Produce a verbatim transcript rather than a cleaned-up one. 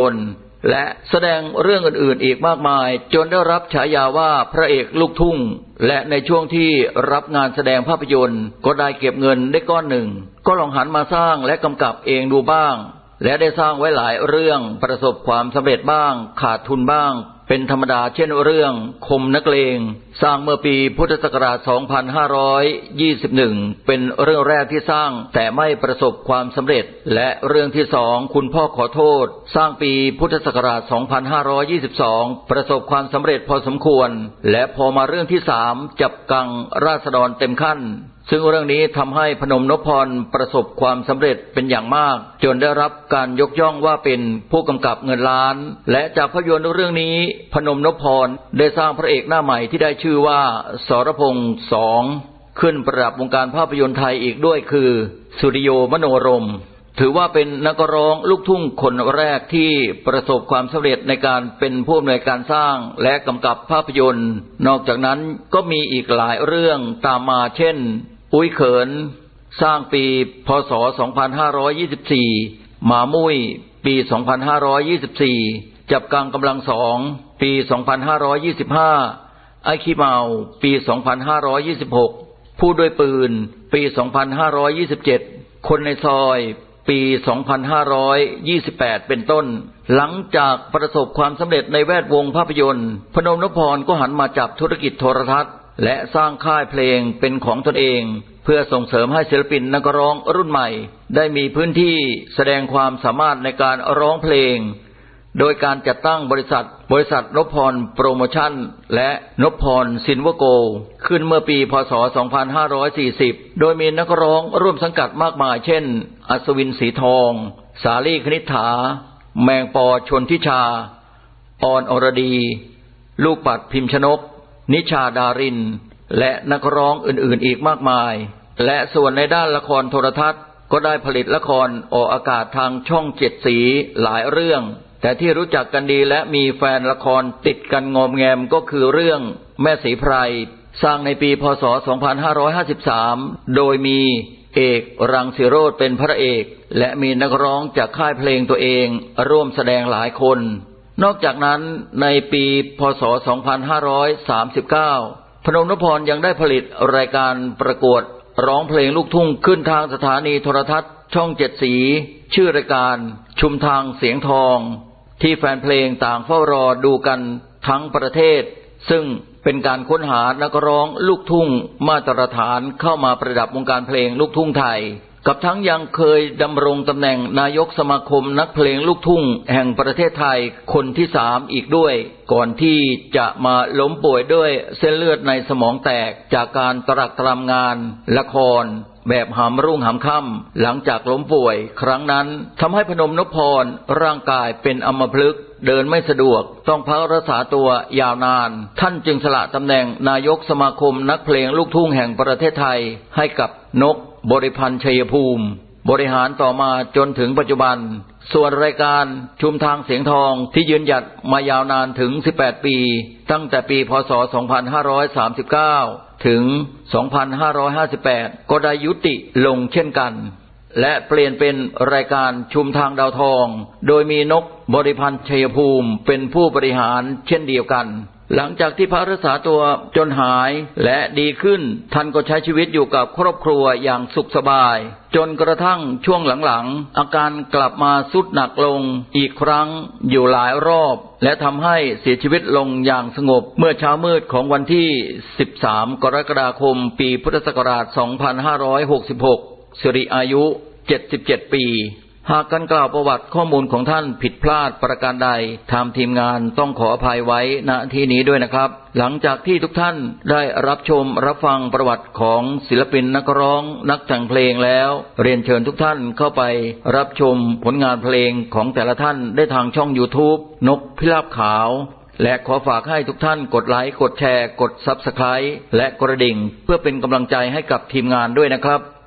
นตร์และแสดงเรื่องอื่นๆอีกมากมายจนได้รับฉายาว่าพระเอกลูกทุ่งและในช่วงที่รับงานแสดงภาพยนตร์ก็ได้เก็บเงินได้ก้อนหนึ่งก็ลองหันมาสร้างและกำกับเองดูบ้างและได้สร้างไว้หลายเรื่องประสบความสำเร็จบ้างขาดทุนบ้างเป็นธรรมดาเช่นเรื่องคมนักเลงสร้างเมื่อปีพุทธศักราช สองพันห้าร้อยยี่สิบเอ็ด เป็นเรื่องแรกที่สร้างแต่ไม่ประสบความสำเร็จและเรื่องที่สองคุณพ่อขอโทษสร้างปีพุทธศักราช สองพันห้าร้อยยี่สิบสอง ประสบความสำเร็จพอสมควรและพอมาเรื่องที่สามจับกังราษฎรเต็มขั้นซึ่งเรื่องนี้ทำให้พนมนพพรประสบความสำเร็จเป็นอย่างมากจนได้รับการยกย่องว่าเป็นผู้กำกับเงินล้านและจากภาพยนตร์เรื่องนี้พนมนพพรได้สร้างพระเอกหน้าใหม่ที่ได้ชื่อว่าสรพงษ์สองขึ้นประดับวงการภาพยนตร์ไทยอีกด้วยคือสุริโยมโนรมถือว่าเป็นนักร้องลูกทุ่งคนแรกที่ประสบความสำเร็จในการเป็นผู้อำนวยการสร้างและกำกับภาพยนตร์นอกจากนั้นก็มีอีกหลายเรื่องตามมาเช่นอุ้ยเขินสร้างปีพ.ศ. สองพันห้าร้อยยี่สิบสี่หมามุ้ยปี สองพันห้าร้อยยี่สิบสี่จับกังกำลังสองปี สองพันห้าร้อยยี่สิบห้าไอ้ขี้เมาปี สองพันห้าร้อยยี่สิบหกผู้ด้วยปืนปี สองพันห้าร้อยยี่สิบเจ็ดคนในซอยปี สองพันห้าร้อยยี่สิบแปดเป็นต้นหลังจากประสบความสำเร็จในแวดวงภาพยนตร์พนมนพพรก็หันมาจับธุรกิจโทรทัศน์และสร้างค่ายเพลงเป็นของตนเองเพื่อส่งเสริมให้ศิลปินนักร้องรุ่นใหม่ได้มีพื้นที่แสดงความสามารถในการร้องเพลงโดยการจัดตั้งบริษัทบริษัทนพพรโปรโมชั่นและนพพรซินเวอร์โกขึ้นเมื่อปีพ.ศ. สองพันห้าร้อยสี่สิบโดยมีนักร้องร่วมสังกัดมากมายเช่นอัศวินสีทองสาลี่คณิษฐาแมงปอชนทิชาออนอรดีลูกปัดพิมพ์ชนกนิชาดารินและนักร้องอื่นๆอีกมากมายและส่วนในด้านละครโทรทัศน์ก็ได้ผลิตละครออกอากาศทางช่องเจ็ดสีหลายเรื่องแต่ที่รู้จักกันดีและมีแฟนละครติดกันงอมแงมก็คือเรื่องแม่ศรีไพรสร้างในปีพ.ศ. สองพันห้าร้อยห้าสิบสามโดยมีเอกรังสิโรจน์เป็นพระเอกและมีนักร้องจากค่ายเพลงตัวเองร่วมแสดงหลายคนนอกจากนั้นในปีพ.ศ. สองพันห้าร้อยสามสิบเก้าพนมนพพรยังได้ผลิตรายการประกวดร้องเพลงลูกทุ่งขึ้นทางสถานีโทรทัศน์ช่องเจ็ดสีชื่อรายการชุมทางเสียงทองที่แฟนเพลงต่างเฝ้ารอดูกันทั้งประเทศซึ่งเป็นการค้นหานักร้องลูกทุ่งมาตรฐานเข้ามาประดับวงการเพลงลูกทุ่งไทยกับทั้งยังเคยดำรงตำแหน่งนายกสมาคมนักเพลงลูกทุ่งแห่งประเทศไทยคนที่สามอีกด้วยก่อนที่จะมาล้มป่วยด้วยเส้นเลือดในสมองแตกจากการตรักตรำงานละครแบบหามรุ่งหามค่ำหลังจากล้มป่วยครั้งนั้นทำให้พนมนพพรร่างกายเป็นอัมพฤกษ์เดินไม่สะดวกต้องพักรักษาตัวยาวนานท่านจึงสละตำแหน่งนายกสมาคมนักเพลงลูกทุ่งแห่งประเทศไทยให้กับนกบริพันธ์ชัยภูมิบริหารต่อมาจนถึงปัจจุบันส่วนรายการชุมทางเสียงทองที่ยืนหยัดมายาวนานถึงสิบแปดปีตั้งแต่ปีพ.ศ. สองพันห้าร้อยสามสิบเก้าถึง สองพันห้าร้อยห้าสิบแปด ก็ได้ยุติลงเช่นกันและเปลี่ยนเป็นรายการชุมทางดาวทองโดยมีนกบริพันธ์ชัยภูมิเป็นผู้บริหารเช่นเดียวกันหลังจากที่พักรักษาตัวจนหายและดีขึ้นท่านก็ใช้ชีวิตอยู่กับครอบครัวอย่างสุขสบายจนกระทั่งช่วงหลังๆอาการกลับมาทรุดหนักลงอีกครั้งอยู่หลายรอบและทำให้เสียชีวิตลงอย่างสงบเมื่อเช้ามืดของวันที่สิบสามกรกฎาคมปีพุทธศักราชสองพันห้าร้อยหกสิบหกสิริอายุเจ็ดสิบเจ็ดปีหากการกล่าวประวัติข้อมูลของท่านผิดพลาดประการใดทางทีมงานต้องขออภัยไว้ณที่นี้ด้วยนะครับหลังจากที่ทุกท่านได้รับชมรับฟังประวัติของศิลปินนักร้องนักแต่งเพลงแล้วเรียนเชิญทุกท่านเข้าไปรับชมผลงานเพลงของแต่ละท่านได้ทางช่อง YouTube นกพิราบขาวและขอฝากให้ทุกท่านกดไลค์กดแชร์กด Subscribe และกระดิ่งเพื่อเป็นกำลังใจให้กับทีมงานด้วยนะครับ